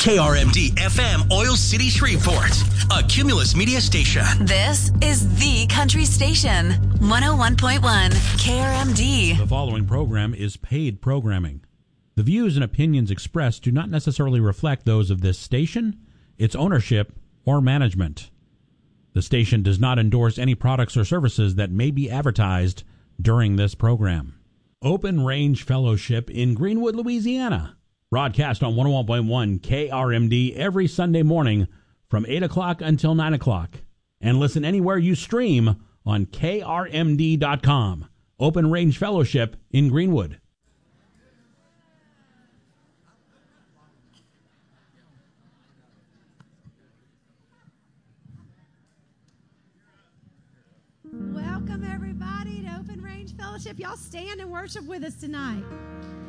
KRMD FM Oil City Shreveport, a Cumulus Media station. This is the country station, 101.1 KRMD. The following program is paid programming. The views and opinions expressed do not necessarily reflect those of this station, its ownership, or management. The station does not endorse any products or services that may be advertised during this program. Open Range Fellowship in Greenwood, Louisiana. Broadcast on 101.1 KRMD every Sunday morning from 8 o'clock until 9 o'clock. And listen anywhere you stream on krmd.com. Open Range Fellowship in Greenwood. Welcome, everybody, to Open Range Fellowship. Y'all stand and worship with us tonight.